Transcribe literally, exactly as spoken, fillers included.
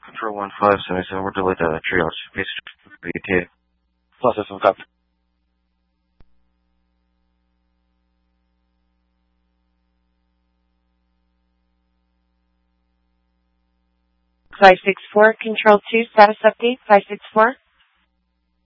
Control one five seven seven, we're delayed uh, triage. Base B T. Plus system copy. five six four, Control two, status update, five six four.